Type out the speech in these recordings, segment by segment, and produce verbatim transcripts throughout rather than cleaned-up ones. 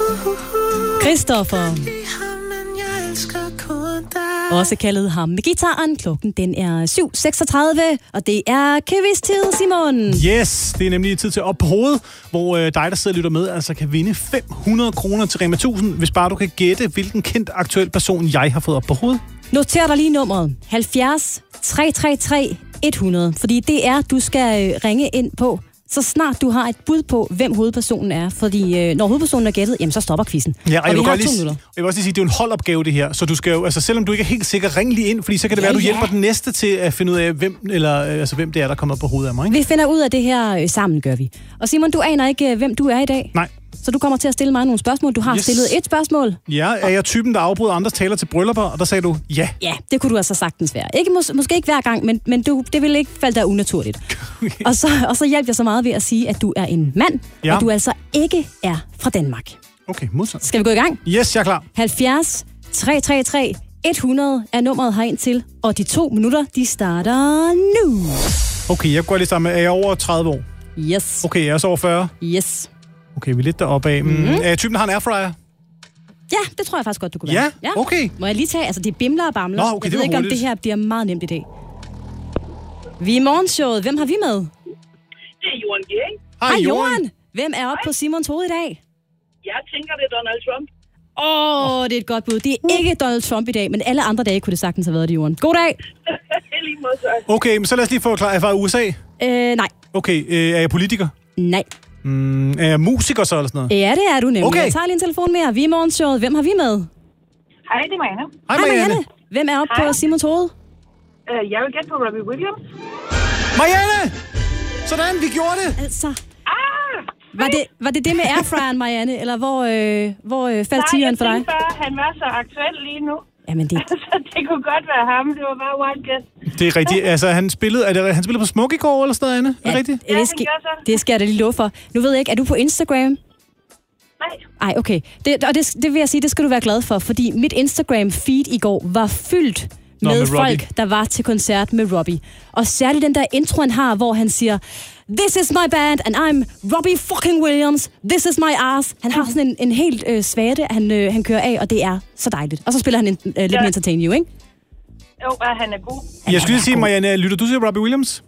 Christoffer. Også kaldet ham med gitaren. Klokken den er syv seksogtredive, og det er quiz-tid, Simon. Yes, det er nemlig tid til op på hovedet, hvor øh, dig, der sidder og lytter med, altså kan vinde fem hundrede kroner til Rema tusind, hvis bare du kan gætte, hvilken kendt aktuel person jeg har fået op på hovedet. Noter dig lige nummeret halvfjerds tre tre tre hundrede, fordi det er, du skal øh, ringe ind på, så snart du har et bud på, hvem hovedpersonen er. Fordi øh, når hovedpersonen er gættet, jamen så stopper quizzen. Ja, og, og jeg, vil har lige, jeg vil også lige sige, det er jo en holdopgave det her. Så du skal jo, altså selvom du ikke er helt sikker, ring lige ind, fordi så kan det ja, være, du ja. hjælper den næste til at finde ud af, hvem, eller, altså, hvem det er, der kommer op på hovedet af mig. Ikke? Vi finder ud af det her øh, sammen, gør vi. Og Simon, du aner ikke, hvem du er i dag. Nej. Så du kommer til at stille mig nogle spørgsmål. Du har yes. stillet et spørgsmål. Ja, er jeg typen, der afbryder andres taler til bryllupper? Og der sagde du ja. Ja, det kunne du altså sagtens være. Ikke, mås- måske ikke hver gang, men, men du, det ville ikke falde dig unaturligt. Okay. Og, så, og så hjælper jeg så meget ved at sige, at du er en mand, ja. og du altså ikke er fra Danmark. Okay, modsat. Skal vi gå i gang? Yes, jeg er klar. halvfjerds tre tre tre hundrede er nummeret herind til, og de to minutter, de starter nu. Okay, jeg går lige sammen med, er jeg over tredive år? Yes. Okay, jeg er så over fyrre? Yes. Okay, vi er lidt deroppe af. Mm-hmm. Er jeg typen, der har en airfryer? Ja, det tror jeg faktisk godt, du kunne være. Ja? Ja, okay. Må jeg lige tage, altså det er bimler og bamler. Nå, okay, jeg det ved ikke, hurtigt. om det her bliver meget nemt i dag. Vi er i morgenshowet. Hvem har vi med? Det er Johan Gering. Hej, Hej, Johan. Johan. Hvem er oppe på Simons hoved i dag? Jeg tænker, det er Donald Trump. Åh, oh, det er et godt bud. Det er ikke Donald Trump i dag, men alle andre dage kunne det sagtens have været det, Johan. God dag. Lige måde, så. Okay, men så lad os lige få klar. Er jeg fra U S A? Øh, nej. Okay, øh, er jeg politiker? Nej. Mm, er jeg musiker så eller sådan noget? Ja, det er du nemlig. Okay. Jeg tager lige en telefon mere. Vi er i morgenshowet. Hvem har vi med? Hej, det er Marianne. Hej, Marianne. Hvem er oppe Hej. på Simons hoved? Uh, jeg vil gætte på Robbie Williams. Marianne! Sådan, vi gjorde det! Altså, Ah! var det, var det det med airfryeren, Marianne? Eller hvor, øh, hvor øh, faldt tigeren for dig? Nej, jeg tænkte bare, han var så aktuel lige nu. Jamen, det... Så det kunne godt være ham. Det var bare wild guess. Det er rigtigt. Altså, han spillede, er det, han spillede på Smuk i går eller sådan noget, Anne? Er det rigtigt? Ja, det, han gør så. det skal jeg da lige love for. Nu ved jeg ikke, er du på Instagram? Nej. Ej, okay. Det, og det, det vil jeg sige, det skal du være glad for, fordi mit Instagram-feed i går var fyldt Nå, med, med folk, Robbie. der var til koncert med Robbie. Og særligt den der intro, han har, hvor han siger, "This is my band, and I'm Robbie fucking Williams. This is my ass." Han har sådan en, en helt øh, svate, han, øh, han kører af, og det er så dejligt. Og så spiller han en, øh, lidt Ja. mere entertain you, ikke? Jo, og han er god. Jeg skulle lige sige, Marianne, lytter du til Robbie Williams?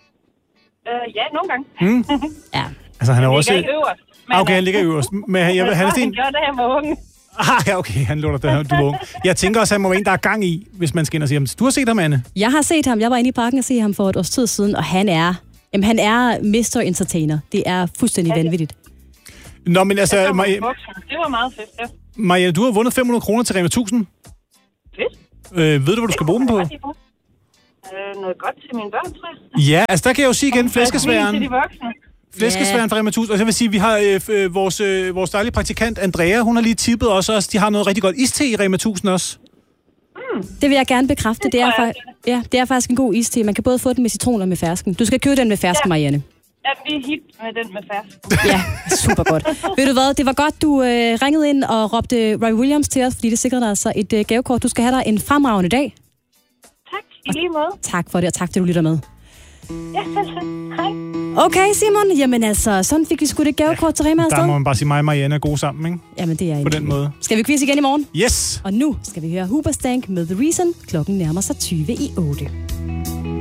Uh, ja, nogle gange. Mm. Ja. Altså, han er Han også... ligger i øverst. Men, Ah, okay, han ligger øverst. Men han, jeg, han er han sådan... gjorde det, han var unge. Ah, ja, okay, han lukker det, du er ung. Jeg tænker også, at han må være en, der er gang i, hvis man skal ind og sige ham. Du har set ham, Anne? Jeg har set ham. Jeg var inde i parken og se ham for et års tid siden, og han er... Jamen, han er mister Entertainer. Det er fuldstændig vanvittigt. Nå, men altså... Det var, Mari- det var meget fedt, ja. Marianne, du har vundet fem hundrede kroner til Rema tusind. Fedt. Øh, ved du, hvad du skal bruge dem på? Uh, noget godt til mine børn, tror jeg. Ja, altså der kan jeg jo sige igen, Til flæskesværen. de voksne. Flæskesværen fra Rema tusind. Og så vil jeg sige, vi har øh, øh, vores, øh, vores dejlige praktikant Andrea, hun har lige tippet os også. De har noget rigtig godt iste i Rema tusind også. Mm. Det vil jeg gerne bekræfte. Det, Det er, tror jeg, fa- ja, det er faktisk en god iste. Man kan både få den med citron og med fersken. Du skal købe den med fersken, Ja. Marianne. Ja, vi er hit med den med færd. Ja, super godt. Ved du hvad, det var godt, du øh, ringede ind og råbte Robbie Williams til os, fordi det sikrede dig altså et øh, gavekort. Du skal have dig en fremragende dag. Tak, i lige måde. Tak for det, og tak, at du lytter med. Ja, selv tak. Hej. Okay, Simon. Jamen altså, sådan fik vi sgu det gavekort til Rema Der afsted. må man bare sige, mig og Marianne er gode sammen, ikke? Jamen, det er På en- den måde. Skal vi quiz igen i morgen? Yes! Og nu skal vi høre Hoobastank med The Reason. Klokken nærmer sig tyve i otte.